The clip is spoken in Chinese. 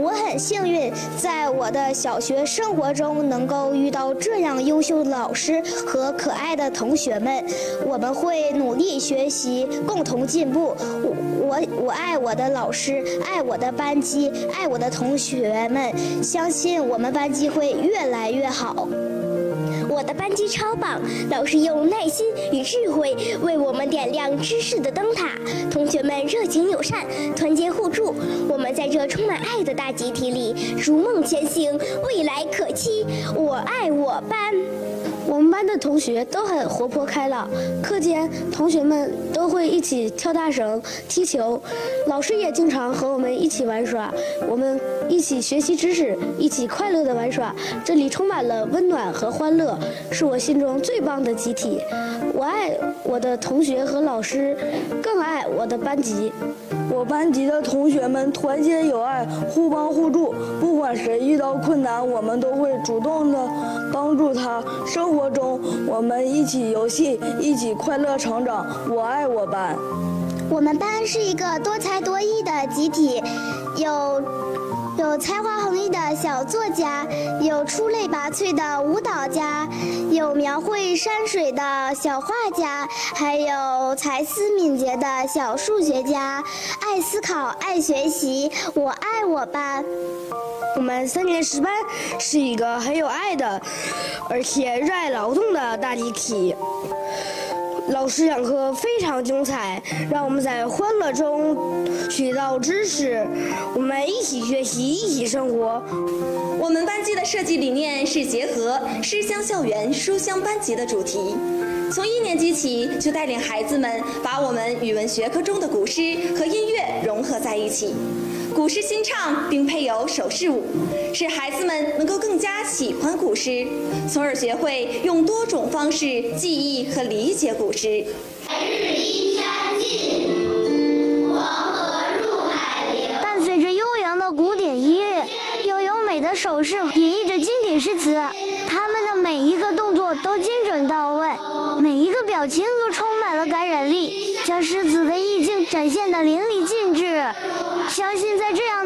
我很幸运，在我的小学生活中能够遇到这样优秀的老师和可爱的同学们。我们会努力学习，共同进步。我爱我的老师，爱我的班级，爱我的同学们，相信我们班级会越来越好。 我的班级超棒，老师用耐心与智慧为我们点亮知识的灯塔，同学们热情友善，团结互助。我们在这充满爱的大集体里如梦前行，未来可期。我爱我班。 我们班的同学都很活泼开朗，课间同学们都会一起跳大绳、踢球，老师也经常和我们一起玩耍，我们一起学习知识，一起快乐地玩耍，这里充满了温暖和欢乐，是我心中最棒的集体。我爱我的同学和老师，更爱我的班级。 我班级的同学们团结友爱，互帮互助，不管谁遇到困难，我们都会主动的帮助他。生活中，我们一起游戏，一起快乐成长。我爱我班。 我们班是一个多才多艺的集体，有才华横溢的小作家，有出类拔萃的舞蹈家，有描绘山水的小画家，还有才思敏捷的小数学家。爱思考，爱学习，我爱我班。 我们3年10班是一个很有爱的，而且热爱劳动的大集体。老师讲课非常精彩，让我们在欢乐中学到知识。我们一起学习，一起生活。 我们班级的设计理念是结合诗乡校园、书香班级的主题。从1年级起，就带领孩子们把我们语文学科中的古诗和音乐融合在一起。古诗新唱并配有手势舞，使孩子们能够更加喜欢古诗，从而学会用多种方式记忆和理解古诗。 白日依山尽，黄河入海流。 伴随着悠扬的古典音乐，又优美的手势演绎着经典诗词，他们的每一个动作都精准到位，每一个表情都充满了感染力，将诗词的意境展现得淋漓尽致。相信在这样